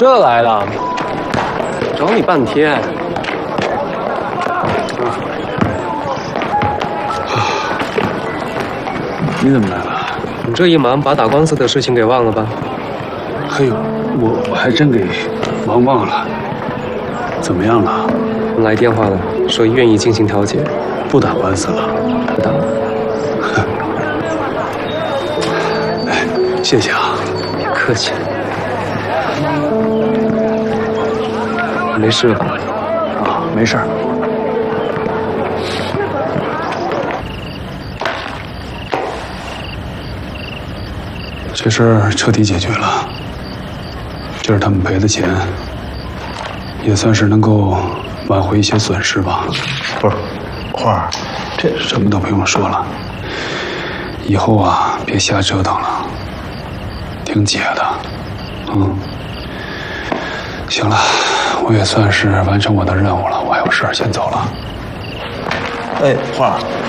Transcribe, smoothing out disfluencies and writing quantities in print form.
这来了，找你半天。 你怎么来了？ 你这一忙，把打官司的事情给忘了吧？ 嘿呦，我还真给忙忘了。怎么样了？ 来电话了，说愿意进行调解， 不打官司了？ 不打了。 哎，谢谢啊。 别客气。没事吧？ 啊，没事。这事儿彻底解决了，这是他们赔的钱，也算是能够挽回一些损失吧。 不是，花儿， 这什么都不用说了，以后啊别瞎折腾了，听姐的，行了，我也算是完成我的任务了，我还有事儿先走了。 哎，花儿。